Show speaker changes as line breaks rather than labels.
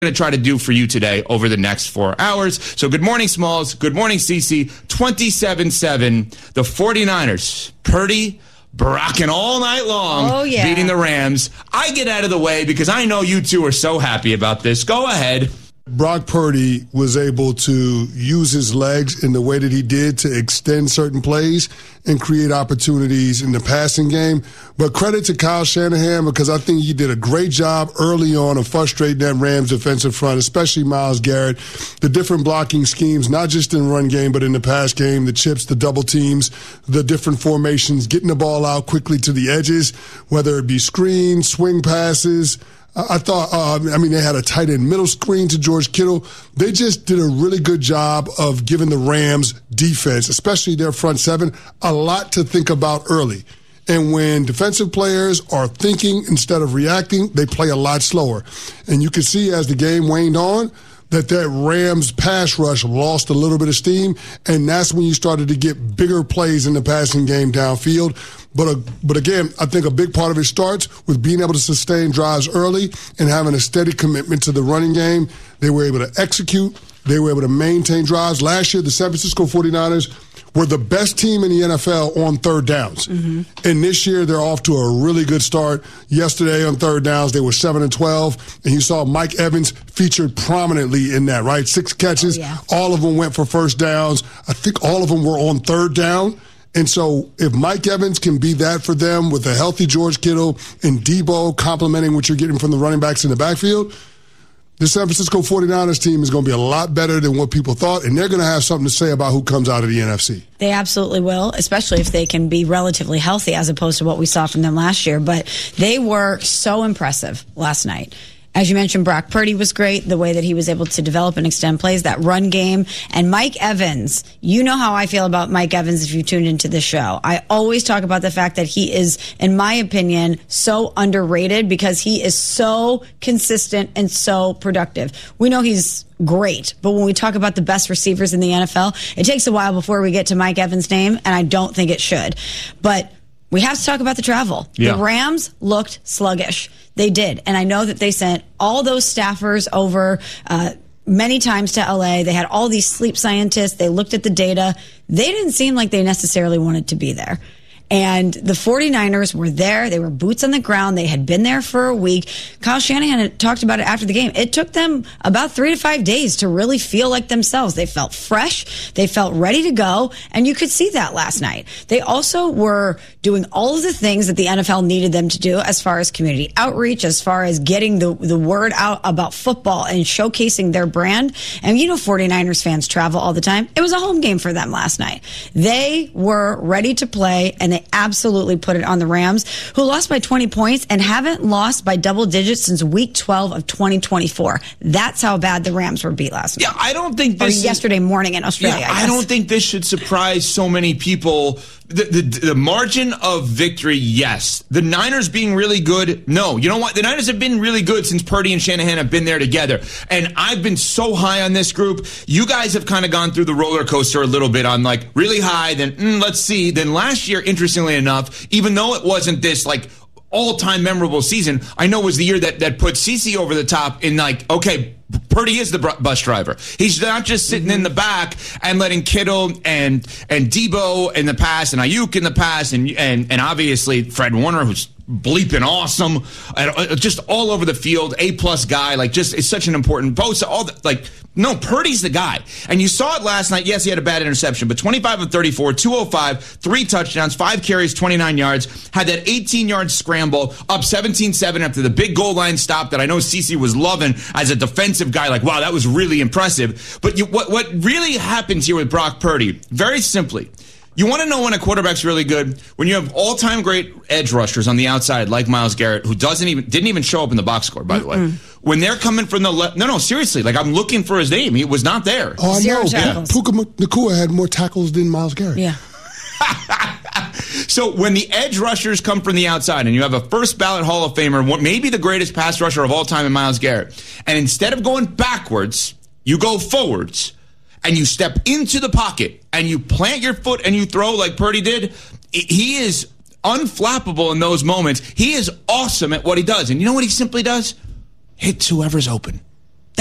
going to try to do for you today over the next 4 hours. So good morning, Smalls. Good morning, CC. 27-7, the 49ers. Purdy, brocking all night long, beating the Rams. I get out of the way because I know you two are so happy about this. Go ahead.
Brock Purdy was able to use his legs in the way that he did to extend certain plays and create opportunities in the passing game. But credit to Kyle Shanahan, because I think he did a great job early on of frustrating that Rams defensive front, especially Myles Garrett. The different blocking schemes, not just in run game, but in the pass game, the chips, the double teams, the different formations, getting the ball out quickly to the edges, whether it be screens, swing passes. I thought, they had a tight end middle screen to George Kittle. They just did a really good job of giving the Rams defense, especially their front seven, a lot to think about early. And when defensive players are thinking instead of reacting, they play a lot slower. And you could see as the game waned on that Rams pass rush lost a little bit of steam, and that's when you started to get bigger plays in the passing game downfield. But again, I think a big part of it starts with being able to sustain drives early and having a steady commitment to the running game. They were able to execute. They were able to maintain drives. Last year, the San Francisco 49ers were the best team in the NFL on third downs. Mm-hmm. And this year, they're off to a really good start. Yesterday on third downs, they were 7-12. And you saw Mike Evans featured prominently in that, right? 6 catches. All of them went for first downs. I think all of them were on third down. And so if Mike Evans can be that for them with a healthy George Kittle and Debo complementing what you're getting from the running backs in the backfield, the San Francisco 49ers team is going to be a lot better than what people thought, and they're going to have something to say about who comes out of the NFC.
They absolutely will, especially if they can be relatively healthy as opposed to what we saw from them last year. But they were so impressive last night. As you mentioned, Brock Purdy was great, the way that he was able to develop and extend plays, that run game. And Mike Evans, you know how I feel about Mike Evans if you tuned into the show. I always talk about the fact that he is, in my opinion, so underrated because he is so consistent and so productive. We know he's great, but when we talk about the best receivers in the NFL, it takes a while before we get to Mike Evans' name, and I don't think it should. But we have to talk about the travel. Yeah. The Rams looked sluggish. They did. And I know that they sent all those staffers over many times to LA. They had all these sleep scientists. They looked at the data. They didn't seem like they necessarily wanted to be there. And the 49ers were there. They were boots on the ground. They had been there for a week. Kyle Shanahan had talked about it after the game. It took them about 3 to 5 days to really feel like themselves. They felt fresh. They felt ready to go. And you could see that last night. They also were doing all of the things that the NFL needed them to do as far as community outreach, as far as getting the word out about football and showcasing their brand. And 49ers fans travel all the time. It was a home game for them last night. They were ready to play, and they absolutely put it on the Rams, who lost by 20 points and haven't lost by double digits since week 12 of 2024. That's how bad the Rams were beat last night.
Yeah, I don't think this
yesterday morning in Australia.
Yeah, I don't think this should surprise so many people. The margin of victory, yes. The Niners being really good, no. You know what? The Niners have been really good since Purdy and Shanahan have been there together. And I've been so high on this group. You guys have kind of gone through the roller coaster a little bit on like really high, then let's see. Then last year, interestingly enough, even though it wasn't this like all-time memorable season, I know it was the year that put CeCe over the top in like, okay, Purdy is the bus driver. He's not just sitting in the back and letting Kittle and Debo in the pass and Ayuk in the pass and obviously Fred Warner, who's bleeping awesome, just all over the field, A-plus guy, like just is such an important post. No, Purdy's the guy. And you saw it last night. Yes, he had a bad interception, but 25 of 34, 205, 3 touchdowns, 5 carries, 29 yards, had that 18-yard scramble, up 17-7 after the big goal line stop that I know CeCe was loving as a defensive guy. Like, wow, that was really impressive. But what really happens here with Brock Purdy, very simply, you want to know when a quarterback's really good? When you have all-time great edge rushers on the outside, like Myles Garrett, who didn't even show up in the box score, by the way. When they're coming from the left, no, seriously, like I'm looking for his name. He was not there.
Oh, I know. Puka Nacua had more tackles than Myles Garrett.
Yeah.
So when the edge rushers come from the outside and you have a first ballot Hall of Famer, maybe the greatest pass rusher of all time in Myles Garrett, and instead of going backwards, you go forwards, and you step into the pocket and you plant your foot and you throw like Purdy did, he is unflappable in those moments. He is awesome at what he does. And you know what he simply does? Hits whoever's open.